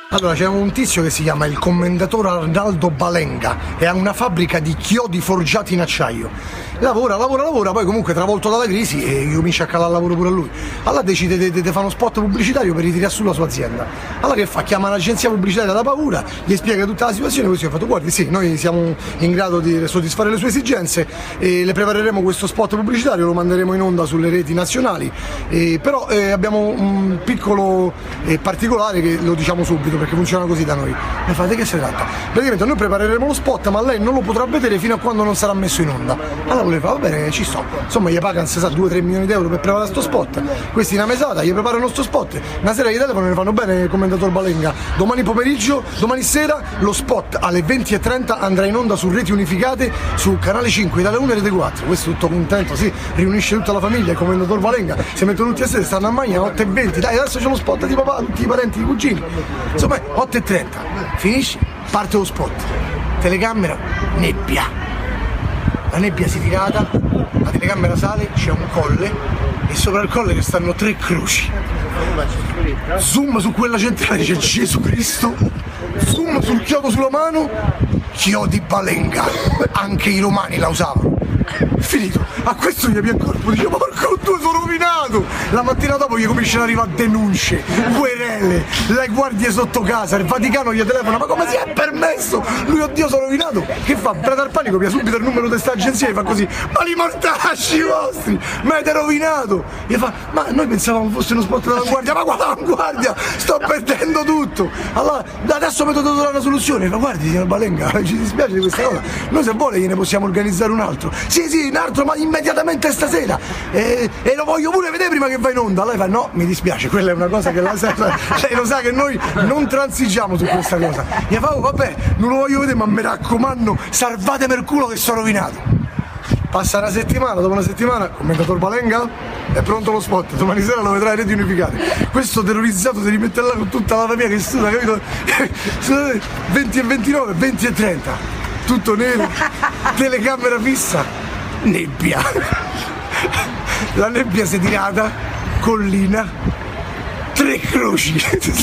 Allora, c'è un tizio che si chiama il commendatore Arnaldo Balenga e ha una fabbrica di chiodi forgiati in acciaio. Lavora, poi comunque travolto dalla crisi e comincia a calare il lavoro pure a lui. Allora decide di fare uno spot pubblicitario per ritirare sulla sua azienda. Allora che fa? Chiama l'agenzia pubblicitaria da paura, gli spiega tutta la situazione, così ho fatto: guardi, sì, noi siamo in grado di soddisfare le sue esigenze e le prepareremo questo spot pubblicitario, lo manderemo in onda sulle reti nazionali, però abbiamo un piccolo particolare che lo diciamo subito perché funziona così da noi. E fate, che si tratta? Praticamente noi prepareremo lo spot, ma lei non lo potrà vedere fino a quando non sarà messo in onda. Allora voleva, va bene, ci sto. Insomma, gli pagano 2-3 milioni di euro per preparare sto spot. Questi una mesata, gli preparano sto spot. Una sera gli telefono e ne fanno: bene, commendatore Balenga, domani pomeriggio, domani sera, lo spot alle 20:30 andrà in onda su reti unificate, su Canale 5, Italia 1 e Rete 4. Questo tutto contento, sì, riunisce tutta la famiglia, il commendatore Balenga, si mettono tutti a sede, stanno a magna, 8:20, dai, adesso c'è lo spot di papà, tutti i parenti, i cugini. Insomma, 8:30, finisce, parte lo spot. Telecamera, nebbia. La nebbia si è tirata, la telecamera sale, c'è un colle e sopra il colle che stanno 3 croci. Zoom su quella centrale, c'è Gesù Cristo. Zoom sul chiodo sulla mano, chiodi Balenga. Anche i romani la usavano. Finito. A questo gli viene il corpo, dice: porco tu, sono rovinato. La mattina dopo gli cominciano ad arrivare denunce, querele, le guardie sotto casa, il Vaticano gli telefona: ma come si è permesso? Lui: oddio, sono rovinato. Che fa? Preda al panico, via subito il numero di sta agenzia e fa così: ma li mortacci vostri, ma avete rovinato. Gli fa: ma noi pensavamo fosse uno spot dell'avanguardia. Ma quale avanguardia? Sto perdendo tutto. Allora adesso mi dovete dare una soluzione. Fa: guardi, signor Balenga, ci dispiace di questa cosa, noi se vuole gliene possiamo organizzare un altro. Sì, un altro, ma immediatamente stasera, e lo voglio pure vedere prima che va in onda. Lei fa: no, mi dispiace, quella è una cosa che lei lo sa che noi non transigiamo su questa cosa. Gli fa: oh, vabbè, non lo voglio vedere, ma mi raccomando, salvatemi il culo che sono rovinato. Passa una settimana, dopo una settimana, commentatore Balenga, è pronto lo spot, domani sera lo vedrai a reti unificate. Questo terrorizzato si rimette là con tutta la famiglia che studia, capito? 20:29, 20:30, tutto nero, telecamera fissa, nebbia. La nebbia si è tirata, collina, 3 croci.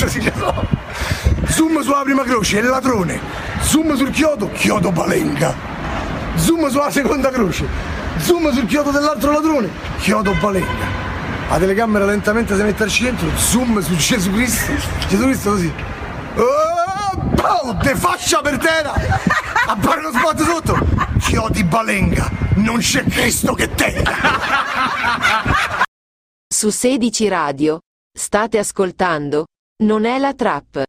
Zoom sulla prima croce, è il ladrone. Zoom sul chiodo, chiodo Balenga. Zoom sulla seconda croce, zoom sul chiodo dell'altro ladrone, chiodo Balenga. La telecamera lentamente si mette al centro, zoom su Gesù Cristo così. Oh, te faccia per terra! Appare lo spot sotto, chiodi Balenga, non c'è Cristo che tenga! Su 16 Radio state ascoltando Non è la trap.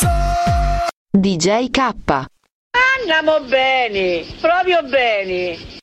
DJ K. Andiamo bene, proprio bene.